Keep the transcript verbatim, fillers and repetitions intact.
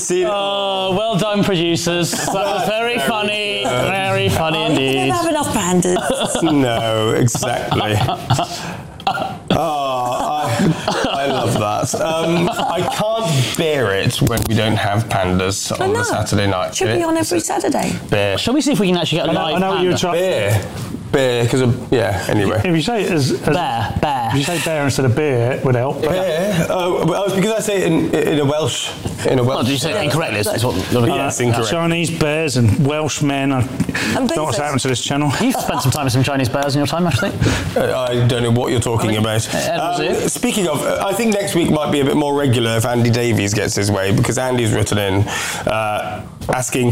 seen it. Oh, well done, producers. That was very funny. Very funny Oh, indeed. you don't have enough pandas. No, exactly. Oh, I, I love that. Um, I can't bear it when we don't have pandas on the Saturday night. Should be on every Saturday. Beer. Shall we see if we can actually get a I know, live I know what you were panda? trying. Beer. Beer, because of, yeah, anyway. If you say it as, as Bear, bear. if you say bear instead of beer, it would help. But Beer? Oh, well, it's because I say it in, in a Welsh. In a Welsh. Oh, did you say it incorrectly? Is what, Yes, incorrect. Chinese bears and Welsh men. I And don't know what's beavers. happened to this channel. You've spent some time with some Chinese bears in your time, actually. Uh, I don't know what you're talking about. Ed, was it? Speaking of, uh, I think next week might be a bit more regular if Andy Davies gets his way, because Andy's written in uh, asking